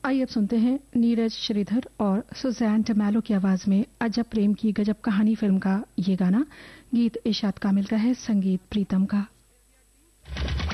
आइए अब सुनते हैं नीरज श्रीधर और सुजैन टमैलो की आवाज में अजब प्रेम की गजब कहानी फिल्म का ये गाना। गीत इशाद कामिल का है, संगीत प्रीतम का।